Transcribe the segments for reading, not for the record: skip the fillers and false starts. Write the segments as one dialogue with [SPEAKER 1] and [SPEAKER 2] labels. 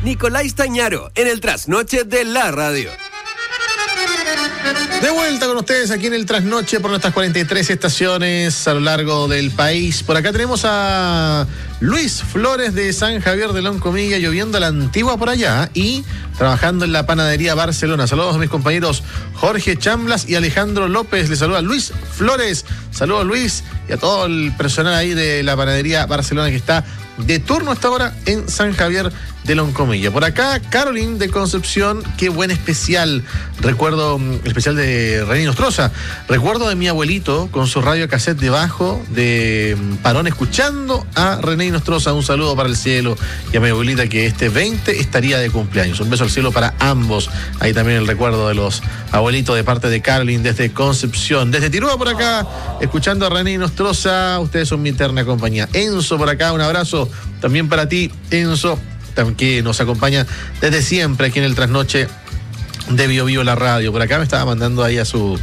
[SPEAKER 1] Nicolás Tañaro, en el Trasnoche de la Radio.
[SPEAKER 2] De vuelta con ustedes aquí en el Trasnoche por nuestras 43 estaciones a lo largo del país. Por acá tenemos a Luis Flores de San Javier de Loncomilla, lloviendo a la antigua por allá y trabajando en la panadería Barcelona. Saludos a mis compañeros Jorge Chamblas y Alejandro López. Les saluda Luis Flores. Saludos, Luis, y a todo el personal ahí de la panadería Barcelona que está de turno hasta ahora en San Javier de Loncomilla. Por acá, Caroline de Concepción, qué buen especial. Recuerdo el especial de René Nostroza. Recuerdo de mi abuelito con su radio cassette debajo de Parón escuchando a René Nostroza. Un saludo para el cielo y a mi abuelita que este 20 estaría de cumpleaños. Un beso al cielo para ambos. Ahí también el recuerdo de los abuelitos de parte de Caroline desde Concepción. Desde Tirúa por acá, escuchando a René Nostroza. Ustedes son mi eterna compañía. Enzo por acá, un abrazo también para ti, Enzo, que nos acompaña desde siempre aquí en el Trasnoche de Bio Bio la radio. Por acá me estaba mandando ahí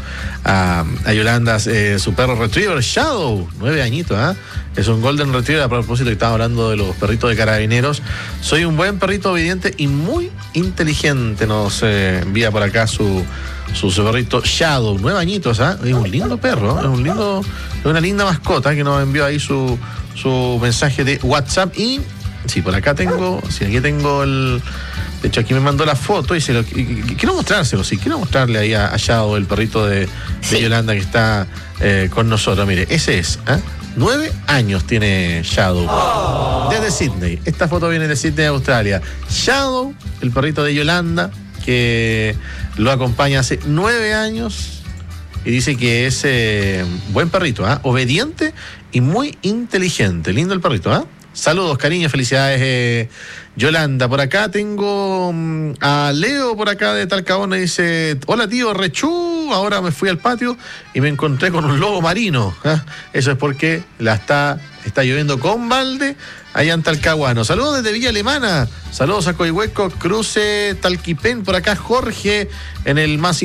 [SPEAKER 2] a Yolanda su perro retriever Shadow, 9 añitos, ¿eh? Es un golden retriever. A propósito que estaba hablando de los perritos de carabineros, soy un buen perrito obediente y muy inteligente. Nos envía por acá su perrito Shadow, 9 añitos, ¿eh? Es un lindo perro, es una linda mascota que nos envió ahí su mensaje de WhatsApp. Y sí, por acá tengo, aquí tengo de hecho aquí me mandó la foto y quiero mostrárselo, quiero mostrarle ahí a Shadow, el perrito de Yolanda que está con nosotros. Mire, ese es, 9 años tiene Shadow, desde Sydney. Esta foto viene de Sydney, Australia. Shadow, el perrito de Yolanda, que lo acompaña hace 9 años. Y dice que es buen perrito, obediente y muy inteligente. Lindo el perrito, Saludos, cariño, felicidades, Yolanda. Por acá tengo a Leo por acá de Talcahuano. Dice: hola tío, rechú, ahora me fui al patio y me encontré con un lobo marino. Eso es porque está lloviendo con balde allá en Talcahuano. Saludos desde Villa Alemana. Saludos a Coihueco, Cruce, Talquipén. Por acá Jorge en el más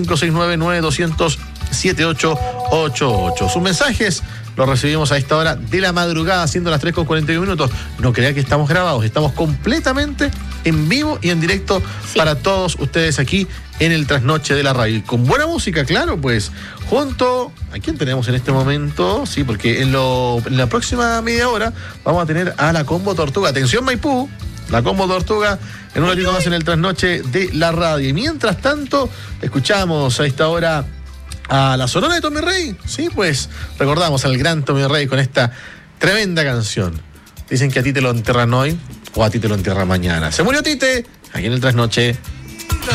[SPEAKER 2] 569-9200-7888. Sus mensajes los recibimos a esta hora de la madrugada, siendo las 3:41. No crea que estamos grabados, estamos completamente en vivo y en directo para todos ustedes aquí en el Trasnoche de la radio. Y con buena música, claro, pues, junto a quién tenemos en este momento, sí, porque en la próxima media hora vamos a tener a la Combo Tortuga. Atención, Maipú, la Combo Tortuga en un ratito más en el Trasnoche de la radio. Y mientras tanto, escuchamos a esta hora a la Sonora de Tommy Rey. Sí, pues recordamos al gran Tommy Rey con esta tremenda canción. Dicen que a ti te lo entierran hoy o a ti te lo entierran mañana. Se murió Tite, aquí en el Trasnoche